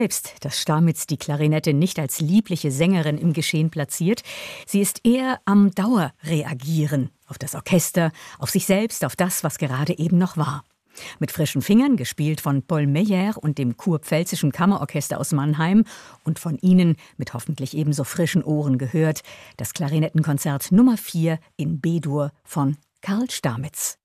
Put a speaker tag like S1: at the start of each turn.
S1: Selbst, dass Stamitz die Klarinette nicht als liebliche Sängerin im Geschehen platziert. Sie ist eher am Dauerreagieren auf das Orchester, auf sich selbst, auf das, was gerade eben noch war. Mit frischen Fingern, gespielt von Paul Meyer und dem Kurpfälzischen Kammerorchester aus Mannheim und von Ihnen mit hoffentlich ebenso frischen Ohren gehört, das Klarinettenkonzert Nummer 4 in B-Dur von Karl Stamitz.